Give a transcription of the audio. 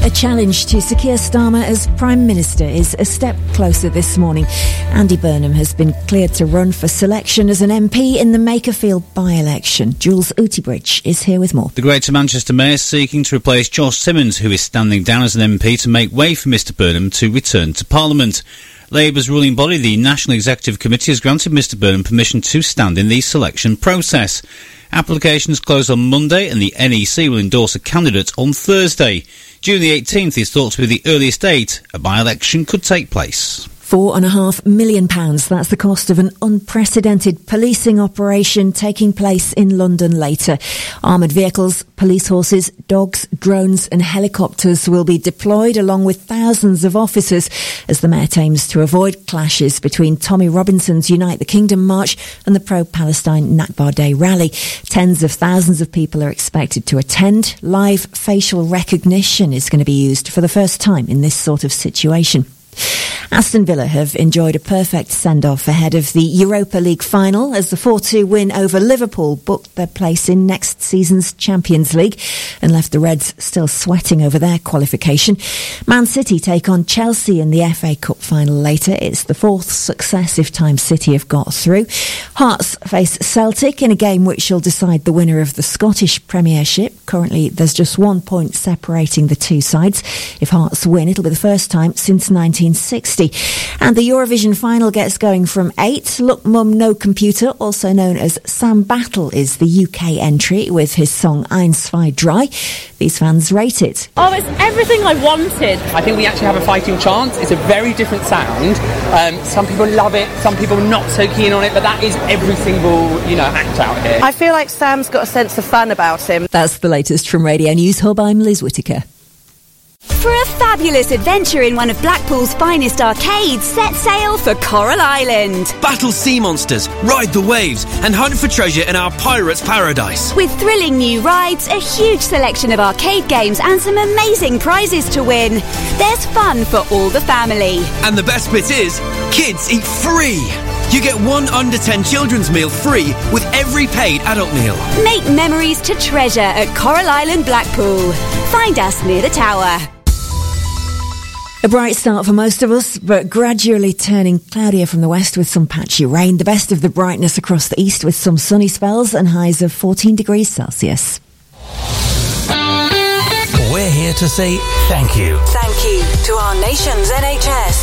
A challenge to Sir Keir Starmer as Prime Minister is a step closer this morning. Andy Burnham has been cleared to run for selection as an MP in the Makerfield by-election. Jules Outibridge is here with more. The Greater Manchester Mayor is seeking to replace Josh Simmons, who is standing down as an MP to make way for Mr Burnham to return to Parliament. Labour's ruling body, the National Executive Committee, has granted Mr Burnham permission to stand in the selection process. Applications close on Monday and the NEC will endorse a candidate on Thursday. June the 18th is thought to be the earliest date a by-election could take place. £4.5 million, that's the cost of an unprecedented policing operation taking place in London later. Armoured vehicles, police horses, dogs, drones and helicopters will be deployed along with thousands of officers as the Met aims to avoid clashes between Tommy Robinson's Unite the Kingdom March and the pro-Palestine Nakba Day rally. Tens of thousands of people are expected to attend. Live facial recognition is going to be used for the first time in this sort of situation. Aston Villa have enjoyed a perfect send-off ahead of the Europa League final as the 4-2 win over Liverpool booked their place in next season's Champions League and left the Reds still sweating over their qualification. Man City take on Chelsea in the FA Cup final later. It's the fourth successive time City have got through. Hearts face Celtic in a game which will decide the winner of the Scottish Premiership. Currently, there's just 1 point separating the two sides. If Hearts win, it'll be the first time since 1960. And the Eurovision final gets going from 8. Look Mum No Computer, also known as Sam Battle, is the UK entry with his song Ein, Zwei, Drei. These fans rate it. Oh, it's everything I wanted. I think we actually have a fighting chance. It's a very different sound. Some people love it, some people not so keen on it, but that is every single, act out here. I feel like Sam's got a sense of fun about him. That's the latest from Radio News Hub. I'm Liz Whittaker. For a fabulous adventure in one of Blackpool's finest arcades, set sail for Coral Island. Battle sea monsters, ride the waves, and hunt for treasure in our pirate's paradise. With thrilling new rides, a huge selection of arcade games, and some amazing prizes to win. There's fun for all the family. And the best bit is, kids eat free. You get one under 10 children's meal free with every paid adult meal. Make memories to treasure at Coral Island, Blackpool. Find us near the tower. A bright start for most of us, but gradually turning cloudier from the west with some patchy rain. The best of the brightness across the east with some sunny spells and highs of 14 degrees Celsius. We're here to say thank you. Thank you to our nation's NHS.